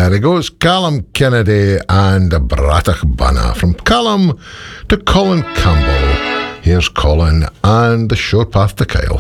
There he goes, Callum Kennedy and Bratach Bana. From Callum to Colin Campbell. Here's Colin and the Short Path to Kyle.